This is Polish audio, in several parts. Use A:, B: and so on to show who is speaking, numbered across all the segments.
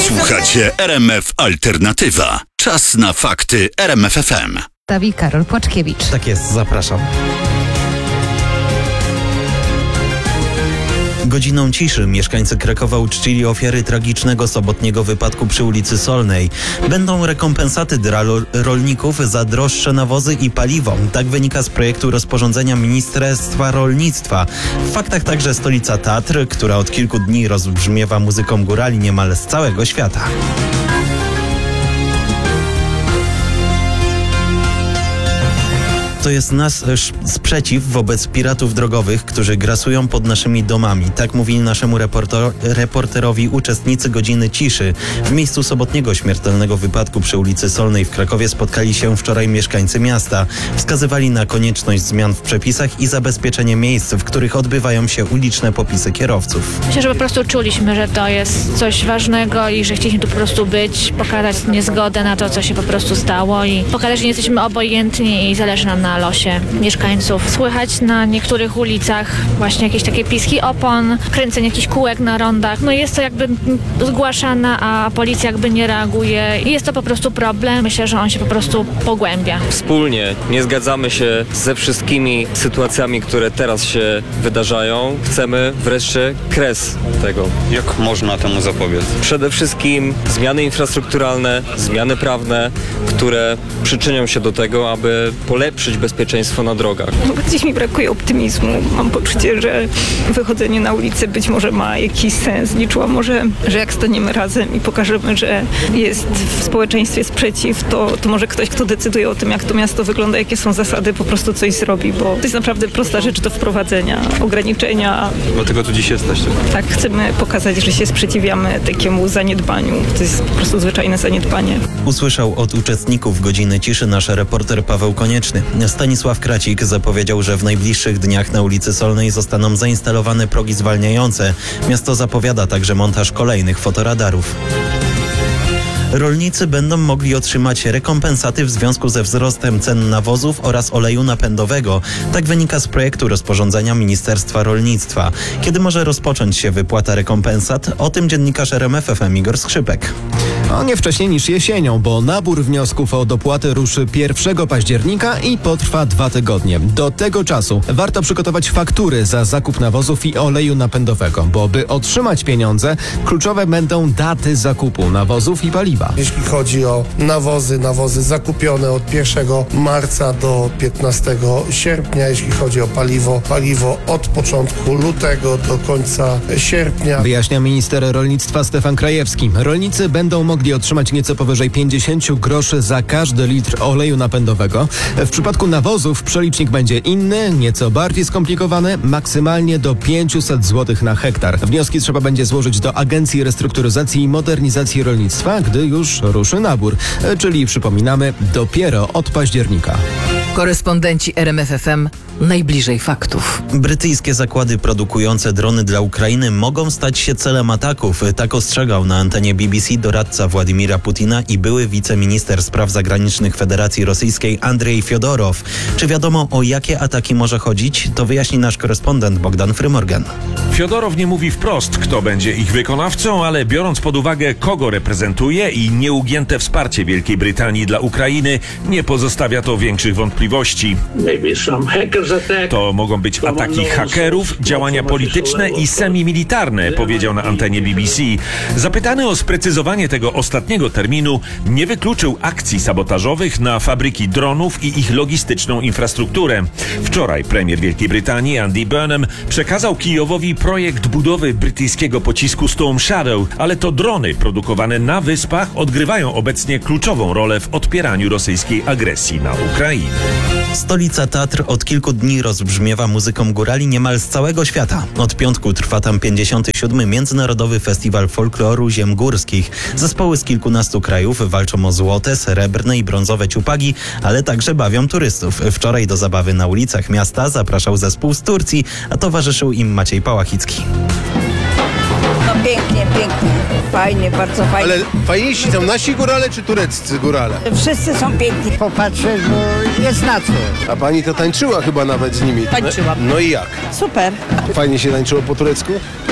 A: Słuchacie RMF Alternatywa. Czas na fakty RMF FM.
B: Stawi Karol Płaczkiewicz.
C: Tak jest, zapraszam. Godziną ciszy mieszkańcy Krakowa uczcili ofiary tragicznego sobotniego wypadku przy ulicy Solnej. Będą rekompensaty dla rolników za droższe nawozy i paliwo. Tak wynika z projektu rozporządzenia Ministerstwa Rolnictwa. W faktach także stolica Tatr, która od kilku dni rozbrzmiewa muzyką górali niemal z całego świata. To jest nasz sprzeciw wobec piratów drogowych, którzy grasują pod naszymi domami. Tak mówili naszemu reporterowi uczestnicy godziny ciszy. W miejscu sobotniego śmiertelnego wypadku przy ulicy Solnej w Krakowie spotkali się wczoraj mieszkańcy miasta. Wskazywali na konieczność zmian w przepisach i zabezpieczenie miejsc, w których odbywają się uliczne popisy kierowców.
D: Myślę, że po prostu czuliśmy, że to jest coś ważnego i że chcieliśmy tu po prostu być, pokazać niezgodę na to, co się po prostu stało i pokazać, że nie jesteśmy obojętni i zależy nam na losie mieszkańców. Słychać na niektórych ulicach właśnie jakieś takie piski opon, kręcenie jakichś kółek na rondach. No jest to jakby zgłaszane, a policja jakby nie reaguje i jest to po prostu problem. Myślę, że on się po prostu pogłębia.
E: Wspólnie nie zgadzamy się ze wszystkimi sytuacjami, które teraz się wydarzają. Chcemy wreszcie kres tego.
F: Jak można temu zapobiec?
E: Przede wszystkim zmiany infrastrukturalne, zmiany prawne, które przyczynią się do tego, aby polepszyć bezpieczeństwo na drogach.
G: Gdzieś mi brakuje optymizmu. Mam poczucie, że wychodzenie na ulicę być może ma jakiś sens. Liczyłam może, że jak staniemy razem i pokażemy, że jest w społeczeństwie sprzeciw, to może ktoś, kto decyduje o tym, jak to miasto wygląda, jakie są zasady, po prostu coś zrobi, bo to jest naprawdę prosta rzecz do wprowadzenia, ograniczenia.
F: Dlatego tu dziś jesteście.
G: Tak, chcemy pokazać, że się sprzeciwiamy takiemu zaniedbaniu. To jest po prostu zwyczajne zaniedbanie.
C: Usłyszał od uczestników godziny ciszy nasz reporter Paweł Konieczny. Stanisław Kracik zapowiedział, że w najbliższych dniach na ulicy Solnej zostaną zainstalowane progi zwalniające. Miasto zapowiada także montaż kolejnych fotoradarów. Rolnicy będą mogli otrzymać rekompensaty w związku ze wzrostem cen nawozów oraz oleju napędowego. Tak wynika z projektu rozporządzenia Ministerstwa Rolnictwa. Kiedy może rozpocząć się wypłata rekompensat? O tym dziennikarz RMF FM Igor Skrzypek.
H: Nie wcześniej niż jesienią, bo nabór wniosków o dopłaty ruszy 1 października i potrwa 2 tygodnie. Do tego czasu warto przygotować faktury za zakup nawozów i oleju napędowego, bo by otrzymać pieniądze, kluczowe będą daty zakupu nawozów i paliwa.
I: Jeśli chodzi o nawozy zakupione od 1 marca do 15 sierpnia. Jeśli chodzi o paliwo od początku lutego do końca sierpnia.
H: Wyjaśnia minister rolnictwa Stefan Krajewski. Rolnicy będą mogli otrzymać nieco powyżej 50 groszy za każdy litr oleju napędowego. W przypadku nawozów przelicznik będzie inny, nieco bardziej skomplikowany, maksymalnie do 500 zł na hektar. Wnioski trzeba będzie złożyć do Agencji Restrukturyzacji i Modernizacji Rolnictwa, gdy już ruszy nabór, czyli przypominamy, dopiero od października.
B: Korespondenci RMF FM najbliżej faktów.
C: Brytyjskie zakłady produkujące drony dla Ukrainy mogą stać się celem ataków. Tak ostrzegał na antenie BBC doradca Władimira Putina i były wiceminister spraw zagranicznych Federacji Rosyjskiej Andrzej Fiodorow. Czy wiadomo, o jakie ataki może chodzić? To wyjaśni nasz korespondent Bogdan Frymorgan.
J: Fiodorow nie mówi wprost, kto będzie ich wykonawcą, ale biorąc pod uwagę, kogo reprezentuje i nieugięte wsparcie Wielkiej Brytanii dla Ukrainy, nie pozostawia to większych wątpliwości. To mogą być ataki hakerów, działania polityczne i semi-militarne, powiedział na antenie BBC. Zapytany o sprecyzowanie tego ostatniego terminu, nie wykluczył akcji sabotażowych na fabryki dronów i ich logistyczną infrastrukturę. Wczoraj premier Wielkiej Brytanii Andy Burnham przekazał Kijowowi projekt budowy brytyjskiego pocisku Storm Shadow, ale to drony produkowane na Wyspach odgrywają obecnie kluczową rolę w odpieraniu rosyjskiej agresji na Ukrainę.
C: Stolica Tatr od kilku dni rozbrzmiewa muzyką górali niemal z całego świata. Od piątku trwa tam 57. Międzynarodowy Festiwal Folkloru Ziem Górskich. Zespoły z kilkunastu krajów walczą o złote, srebrne i brązowe ciupagi, ale także bawią turystów. Wczoraj do zabawy na ulicach miasta zapraszał zespół z Turcji, a towarzyszył im Maciej Pałachicki.
K: Pięknie, fajnie, bardzo fajnie.
L: Ale fajniejsi są nasi górale czy tureccy górale?
K: Wszyscy są piękni. Popatrzę, bo jest na co.
L: A pani to tańczyła chyba nawet z nimi.
K: Tańczyłam.
L: No i jak?
K: Super.
L: Fajnie się tańczyło po turecku?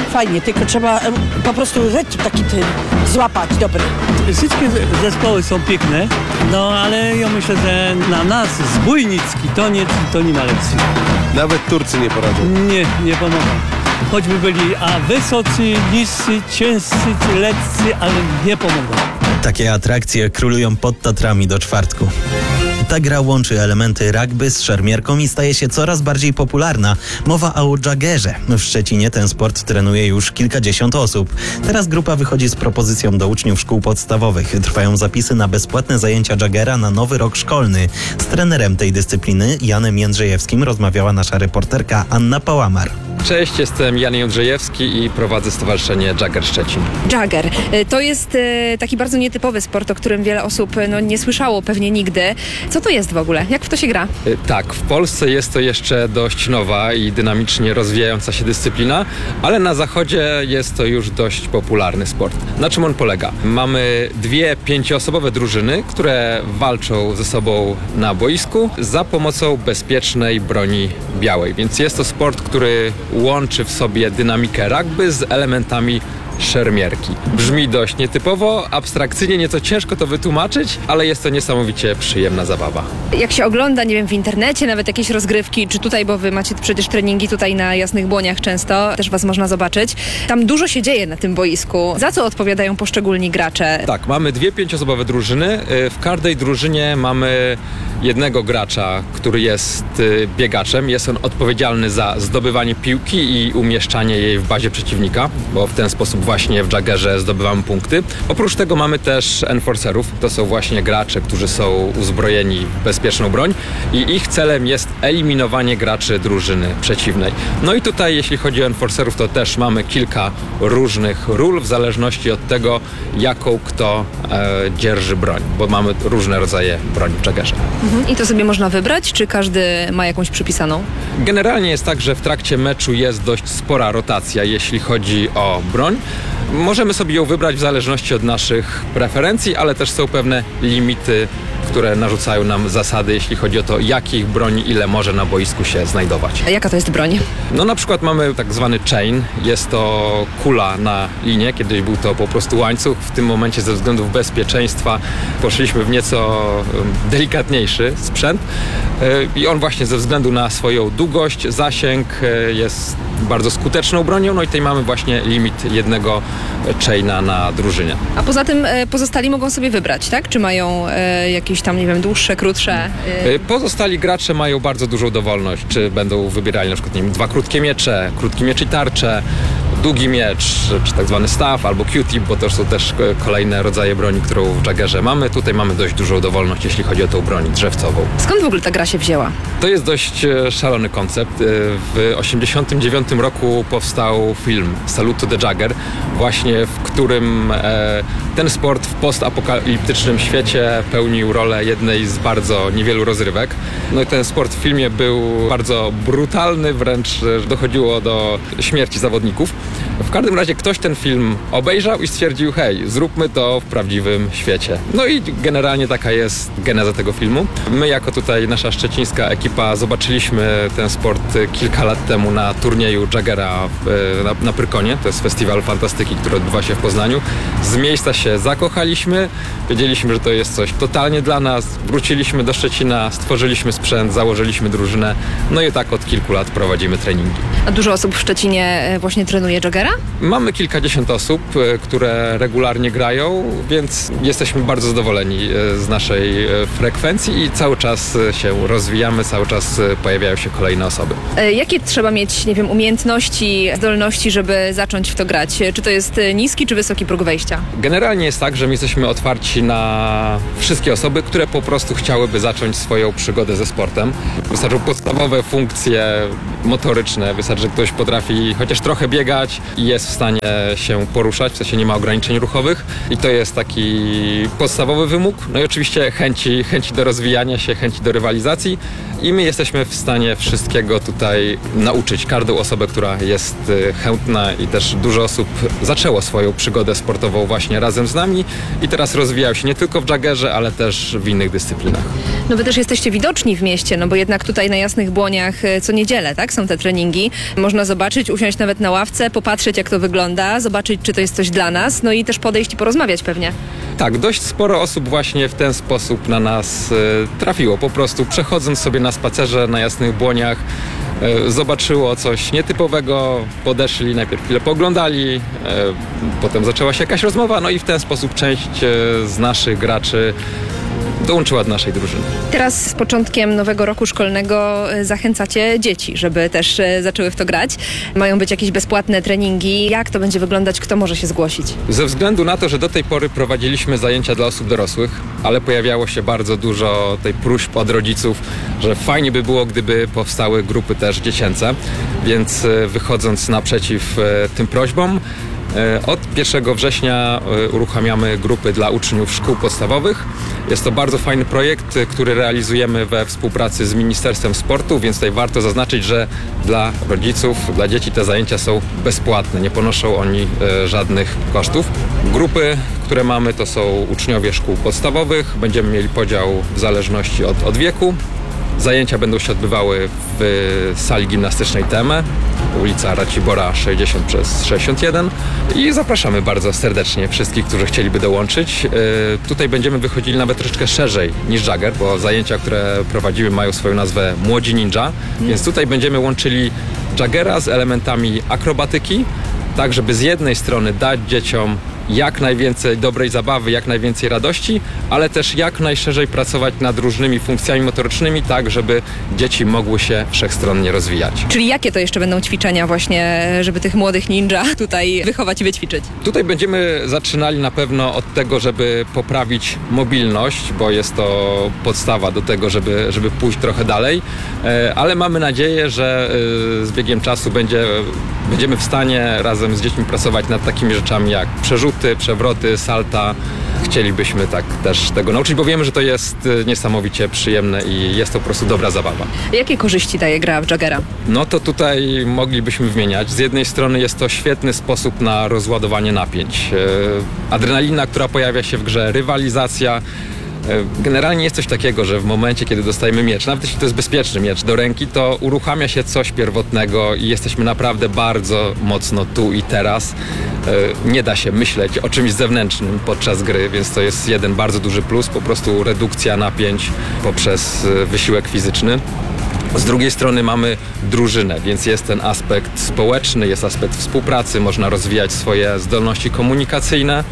M: fajnie, tylko trzeba po prostu rytm taki złapać dobry.
N: Wszystkie zespoły są piękne, no ale ja myślę, że na nas Zbójnicki to nie ma lekcji.
L: Nawet Turcy nie poradzą.
N: Nie pomogą. Choćby byli wysocy, niscy, ciężcy, lekcy, ale nie pomogą.
C: Takie atrakcje królują pod Tatrami do czwartku. Ta gra łączy elementy rugby z szermierką i staje się coraz bardziej popularna. Mowa o jaggerze. W Szczecinie ten sport trenuje już kilkadziesiąt osób. Teraz grupa wychodzi z propozycją do uczniów szkół podstawowych. Trwają zapisy na bezpłatne zajęcia jaggera na nowy rok szkolny. Z trenerem tej dyscypliny, Janem Jędrzejewskim, rozmawiała nasza reporterka Anna Pałamar.
O: Cześć, jestem Jan Jędrzejewski i prowadzę Stowarzyszenie Jagger Szczecin.
P: Jagger to jest taki bardzo nietypowy sport, o którym wiele osób nie słyszało pewnie nigdy. Co to jest w ogóle? Jak w to się gra?
O: Tak, w Polsce jest to jeszcze dość nowa i dynamicznie rozwijająca się dyscyplina, ale na zachodzie jest to już dość popularny sport. Na czym on polega? Mamy 2 5-osobowe drużyny, które walczą ze sobą na boisku za pomocą bezpiecznej broni białej. Więc jest to sport, który łączy w sobie dynamikę rugby z elementami szermierki. Brzmi dość nietypowo, abstrakcyjnie, nieco ciężko to wytłumaczyć, ale jest to niesamowicie przyjemna zabawa.
P: Jak się ogląda, nie wiem, w internecie, nawet jakieś rozgrywki, czy tutaj, bo wy macie przecież treningi tutaj na Jasnych Błoniach często, też was można zobaczyć. Tam dużo się dzieje na tym boisku. Za co odpowiadają poszczególni gracze?
O: Tak, mamy 2 5-osobowe drużyny. W każdej drużynie mamy jednego gracza, który jest biegaczem. Jest on odpowiedzialny za zdobywanie piłki i umieszczanie jej w bazie przeciwnika, bo w ten sposób właśnie w jaggerze zdobywamy punkty. Oprócz tego mamy też enforcerów. To są właśnie gracze, którzy są uzbrojeni w bezpieczną broń i ich celem jest eliminowanie graczy drużyny przeciwnej. No i tutaj, jeśli chodzi o enforcerów, to też mamy kilka różnych ról w zależności od tego, jaką kto dzierży broń, bo mamy różne rodzaje broni w jaggerze.
P: I to sobie można wybrać, czy każdy ma jakąś przypisaną?
O: Generalnie jest tak, że w trakcie meczu jest dość spora rotacja, jeśli chodzi o broń. Możemy sobie ją wybrać w zależności od naszych preferencji, ale też są pewne limity, które narzucają nam zasady, jeśli chodzi o to, jakich broni ile może na boisku się znajdować.
P: A jaka to jest broń?
O: No na przykład mamy tak zwany chain. Jest to kula na linię. Kiedyś był to po prostu łańcuch. W tym momencie ze względów bezpieczeństwa poszliśmy w nieco delikatniejszy sprzęt i on właśnie ze względu na swoją długość, zasięg jest bardzo skuteczną bronią. No i tutaj mamy właśnie limit jednego chaina na drużynie.
P: A poza tym pozostali mogą sobie wybrać, tak? Czy mają jakieś tam, nie wiem, dłuższe, krótsze?
O: Pozostali gracze mają bardzo dużą dowolność. Czy będą wybierali na przykład, nie wiem, 2 krótkie miecze, krótki miecz i tarczę, długi miecz, czy tak zwany staff albo Q-tip, bo to są też kolejne rodzaje broni, którą w jaggerze mamy. Tutaj mamy dość dużą dowolność, jeśli chodzi o tą broń drzewcową.
P: Skąd w ogóle ta gra się wzięła?
O: To jest dość szalony koncept. W 1989 roku powstał film Salute to the Jagger, właśnie w którym ten sport w postapokaliptycznym świecie pełnił rolę jednej z bardzo niewielu rozrywek. No i ten sport w filmie był bardzo brutalny, wręcz dochodziło do śmierci zawodników. W każdym razie ktoś ten film obejrzał i stwierdził, hej, zróbmy to w prawdziwym świecie. No i generalnie taka jest geneza tego filmu. My jako tutaj nasza szczecińska ekipa zobaczyliśmy ten sport kilka lat temu na turnieju jaggera na Prykonie. To jest festiwal fantastyki, który odbywa się w Poznaniu. Z miejsca się zakochaliśmy, wiedzieliśmy, że to jest coś totalnie dla nas. Wróciliśmy do Szczecina, stworzyliśmy sprzęt, założyliśmy drużynę. No i tak od kilku lat prowadzimy treningi.
P: A dużo osób w Szczecinie właśnie trenuje jaggera?
O: Mamy kilkadziesiąt osób, które regularnie grają, więc jesteśmy bardzo zadowoleni z naszej frekwencji i cały czas się rozwijamy, cały czas pojawiają się kolejne osoby.
P: Jakie trzeba mieć, nie wiem, umiejętności, zdolności, żeby zacząć w to grać? Czy to jest niski czy wysoki próg wejścia?
O: Generalnie jest tak, że my jesteśmy otwarci na wszystkie osoby, które po prostu chciałyby zacząć swoją przygodę ze sportem. Wystarczą podstawowe funkcje motoryczne, wystarczy, że ktoś potrafi chociaż trochę biegać i jest w stanie się poruszać, w sensie nie ma ograniczeń ruchowych i to jest taki podstawowy wymóg. No i oczywiście chęci do rozwijania się, chęci do rywalizacji I my jesteśmy w stanie wszystkiego tutaj nauczyć. Każdą osobę, która jest chętna i też dużo osób zaczęło swoją przygodę sportową właśnie razem z nami i teraz rozwijają się nie tylko w jaggerze, ale też w innych dyscyplinach.
P: No wy też jesteście widoczni w mieście, no bo jednak tutaj na Jasnych Błoniach co niedzielę, tak? Są te treningi. Można zobaczyć, usiąść nawet na ławce, popatrzeć jak to wygląda, zobaczyć czy to jest coś dla nas, no i też podejść i porozmawiać pewnie.
O: Tak, dość sporo osób właśnie w ten sposób na nas trafiło. Po prostu przechodząc sobie na spacerze na Jasnych Błoniach, zobaczyło coś nietypowego, podeszli, najpierw chwilę pooglądali, potem zaczęła się jakaś rozmowa, no i w ten sposób część z naszych graczy dołączyła do naszej drużyny.
P: Teraz z początkiem nowego roku szkolnego zachęcacie dzieci, żeby też zaczęły w to grać. Mają być jakieś bezpłatne treningi. Jak to będzie wyglądać? Kto może się zgłosić?
O: Ze względu na to, że do tej pory prowadziliśmy zajęcia dla osób dorosłych, ale pojawiało się bardzo dużo tej próśb od rodziców, że fajnie by było, gdyby powstały grupy też dziecięce, więc wychodząc naprzeciw tym prośbom, od 1 września uruchamiamy grupy dla uczniów szkół podstawowych. Jest to bardzo fajny projekt, który realizujemy we współpracy z Ministerstwem Sportu, więc tutaj warto zaznaczyć, że dla rodziców, dla dzieci te zajęcia są bezpłatne, nie ponoszą oni żadnych kosztów. Grupy, które mamy, to są uczniowie szkół podstawowych. Będziemy mieli podział w zależności od wieku. Zajęcia będą się odbywały w sali gimnastycznej TEME, ulica Racibora 60/61 i zapraszamy bardzo serdecznie wszystkich, którzy chcieliby dołączyć. Tutaj będziemy wychodzili nawet troszeczkę szerzej niż jagger, bo zajęcia, które prowadzimy, mają swoją nazwę Młodzi Ninja, więc tutaj będziemy łączyli jaggera z elementami akrobatyki, tak żeby z jednej strony dać dzieciom jak najwięcej dobrej zabawy, jak najwięcej radości, ale też jak najszerzej pracować nad różnymi funkcjami motorycznymi, tak żeby dzieci mogły się wszechstronnie rozwijać.
P: Czyli jakie to jeszcze będą ćwiczenia właśnie, żeby tych młodych ninja tutaj wychować i wyćwiczyć?
O: Tutaj będziemy zaczynali na pewno od tego, żeby poprawić mobilność, bo jest to podstawa do tego, żeby pójść trochę dalej, ale mamy nadzieję, że z biegiem czasu będziemy w stanie razem z dziećmi pracować nad takimi rzeczami jak przerzuty, przewroty, salta. Chcielibyśmy tak też tego nauczyć, bo wiemy, że to jest niesamowicie przyjemne i jest to po prostu dobra zabawa.
P: Jakie korzyści daje gra w jaggera?
O: No to tutaj moglibyśmy wymieniać. Z jednej strony jest to świetny sposób na rozładowanie napięć. Adrenalina, która pojawia się w grze, rywalizacja. Generalnie jest coś takiego, że w momencie, kiedy dostajemy miecz, nawet jeśli to jest bezpieczny miecz do ręki, to uruchamia się coś pierwotnego i jesteśmy naprawdę bardzo mocno tu i teraz. Nie da się myśleć o czymś zewnętrznym podczas gry, więc to jest jeden bardzo duży plus, po prostu redukcja napięć poprzez wysiłek fizyczny. Z drugiej strony mamy drużynę, więc jest ten aspekt społeczny, jest aspekt współpracy, można rozwijać swoje zdolności komunikacyjne.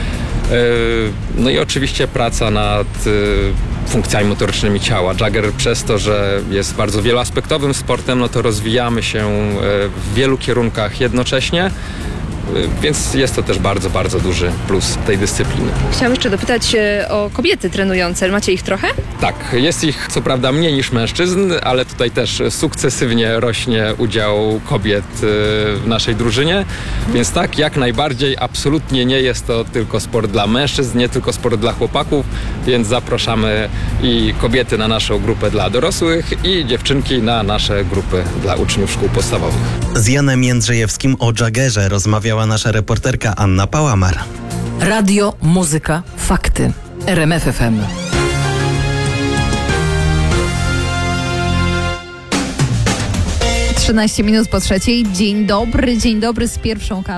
O: No i oczywiście praca nad funkcjami motorycznymi ciała. Jagger przez to, że jest bardzo wieloaspektowym sportem, no to rozwijamy się w wielu kierunkach jednocześnie. Więc jest to też bardzo, bardzo duży plus tej dyscypliny.
P: Chciałam jeszcze dopytać o kobiety trenujące. Macie ich trochę?
O: Tak, jest ich co prawda mniej niż mężczyzn, ale tutaj też sukcesywnie rośnie udział kobiet w naszej drużynie. Więc tak, jak najbardziej, absolutnie nie jest to tylko sport dla mężczyzn, nie tylko sport dla chłopaków, więc zapraszamy i kobiety na naszą grupę dla dorosłych i dziewczynki na nasze grupy dla uczniów szkół podstawowych.
C: Z Janem Jędrzejewskim o jaggerze rozmawiała nasza reporterka Anna Pałamar.
B: Radio, muzyka, fakty. RMF FM.
Q: 13 minut po 3:00. Dzień dobry z pierwszą kawą.